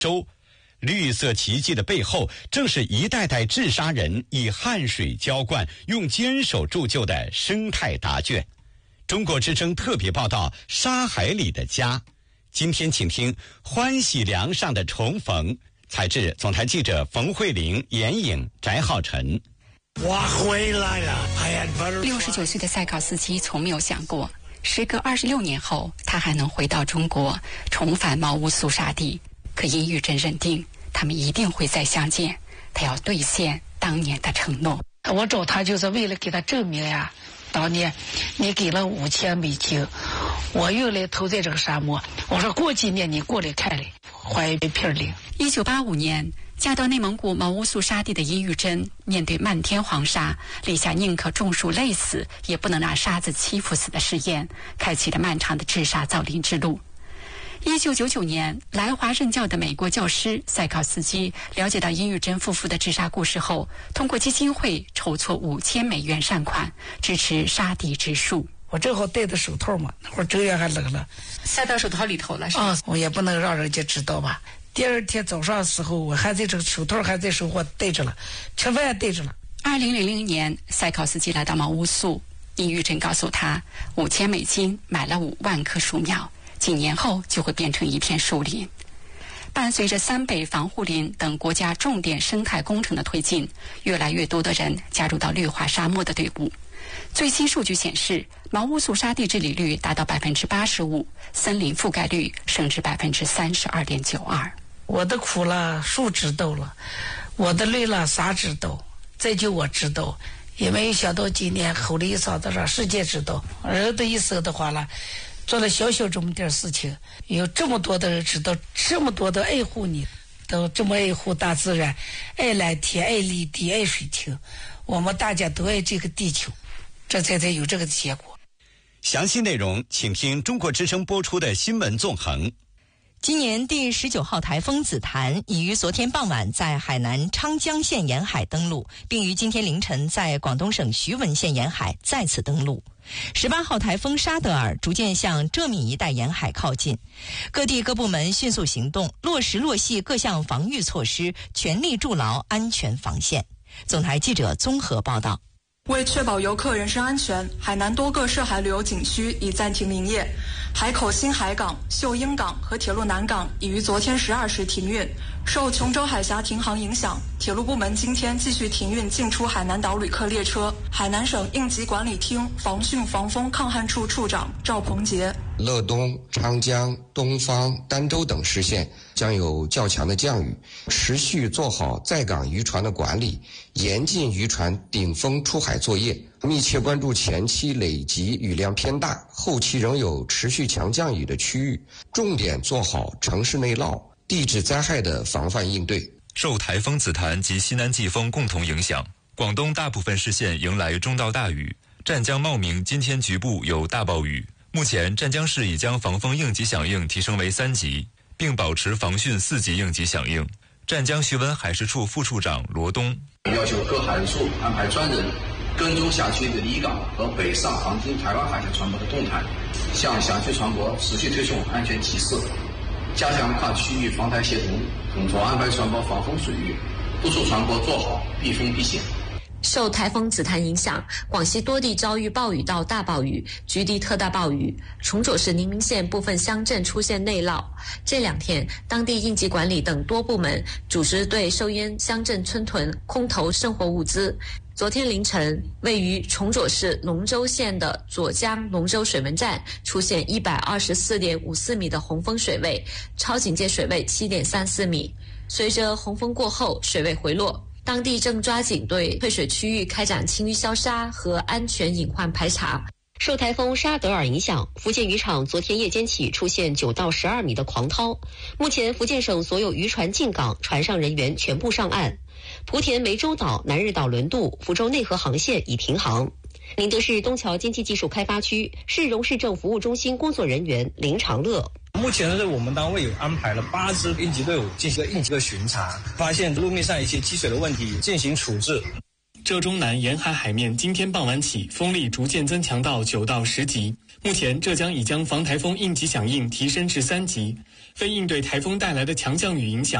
洲。绿色奇迹的背后，正是一代代治沙人以汗水浇灌、用坚守铸就的生态答卷。中国之声特别报道：沙海里的家。今天请听欢喜梁上的重逢，采自总台记者冯慧玲、严颖、翟浩晨。 我回来了。 69岁的塞考斯基从没有想过，时隔26年后，他还能回到中国，重返茅屋苏沙地。可殷玉珍认定，他们一定会再相见，他要兑现当年的承诺。 我找他就是为了给他证明呀，当年你给了5000美金，我又来投在这个沙漠。我说过几年你过来看来，怀一片领。 1985年，嫁到内蒙古茅屋苏沙地的殷玉珍，面对漫天黄沙，立下宁可种树累死，也不能让沙子欺负死的誓言，开启了漫长的治沙造林之路。1999年，来华任教的美国教师塞考斯基了解到殷玉珍夫妇的治沙故事后，通过基金会筹措5000美元善款，支持沙地植树。 我正好戴着手套嘛，那会儿正月还冷了， 塞到手套里头了是吧？ 我也不能让人家知道吧。第二天早上的时候，我还在这个手套还在手上戴着了，吃饭也戴着了。 2000年，塞考斯基来到茅屋苏，殷玉珍告诉他，5000美金买了5万棵树苗。几年后就会变成一片树林。伴随着三北防护林等国家重点生态工程的推进，越来越多的人加入到绿化沙漠的队伍。最新数据显示，茅屋苏沙地治理率达到85%，森林覆盖率升至32.92%。 我的苦了，树知道了；我的累了，啥知道？再就我知道，也没有想到今年吼了一嗓子让世界知道。人的一生的话了。做了小小这么点事情，有这么多的人知道，这么多的爱护你，都这么爱护大自然，爱蓝天，爱绿地，爱水清，我们大家都爱这个地球，这才有这个结果。 详细内容请听中国之声播出的新闻纵横。 今年第19号台风紫檀已于昨天傍晚在海南昌江县沿海登陆，并于今天凌晨在广东省徐闻县沿海再次登陆。18号台风沙德尔逐渐向浙闽一带沿海靠近，各地各部门迅速行动，落实落细各项防御措施，全力筑牢安全防线。总台记者综合报道。 为确保游客人身安全，海南多个涉海旅游景区已暂停营业，海口新海港、秀英港和铁路南港已于昨天12时停运。受琼州海峡停航影响，铁路部门今天继续停运进出海南岛旅客列车。海南省应急管理厅防汛防风抗旱处处长赵鹏杰： 乐东、昌江、东方、儋州等市县将有较强的降雨，持续做好在港渔船的管理，严禁渔船顶风出海作业，密切关注前期累积雨量偏大、后期仍有持续强降雨的区域，重点做好城市内涝、地质灾害的防范应对。 受台风紫檀及西南季风共同影响，广东大部分市县迎来中到大雨，湛江茂名今天局部有大暴雨。目前湛江市已将防风应急响应提升为3级，并保持防汛4级应急响应。湛江徐闻海事处副处长罗东： 要求各海事处安排专人跟踪辖区的离港和北上航经台湾海峡船舶的动态，向辖区船舶持续推送安全提示，加强跨区域防台协同，统筹安排船舶防风水域，督促船舶做好避风避险。 受台风紫檀影响，广西多地遭遇暴雨到大暴雨，局地特大暴雨。崇左市宁明县部分乡镇出现内涝。这2天，当地应急管理等多部门组织对受淹乡镇村屯空投生活物资。昨天凌晨，位于崇左市龙州县的左江龙州水门站出现124.54米的洪峰水位，超警戒水位7.34米。随着洪峰过后，水位回落。当地正抓紧对退水区域开展清淤消沙和安全隐患排查。 受台风沙德尔影响，福建渔场昨天夜间起出现9到12米的狂涛。目前福建省所有渔船进港，船上人员全部上岸。莆田湄洲岛、南日岛轮渡、福州内河航线已停航。宁德市东桥经济技术开发区市容市政服务中心工作人员林长乐： 目前呢，我们单位有安排了8支应急队伍进行应急的巡查，发现路面上一些积水的问题进行处置。 浙中南沿海海面今天傍晚起风力逐渐增强到9到10级， 目前，浙江已将防台风应急响应提升至3级，为应对台风带来的强降雨影响，